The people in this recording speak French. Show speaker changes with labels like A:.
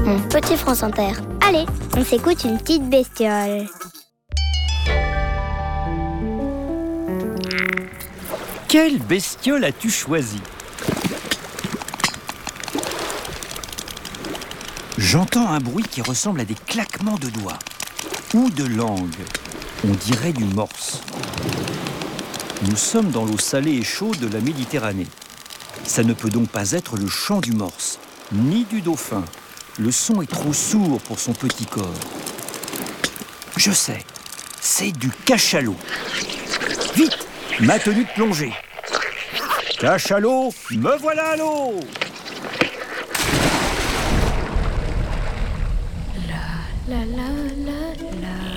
A: mon petit France Inter. Allez, on s'écoute une petite bestiole.
B: Quelle bestiole as-tu choisi? J'entends un bruit qui ressemble à des claquements de doigts ou de langue. On dirait du morse. Nous sommes dans l'eau salée et chaude de la Méditerranée. Ça ne peut donc pas être le chant du morse, ni du dauphin. Le son est trop sourd pour son petit corps. Je sais, c'est du cachalot. Vite, ma tenue de plongée. Cachalot, me voilà à l'eau.
C: La la la la.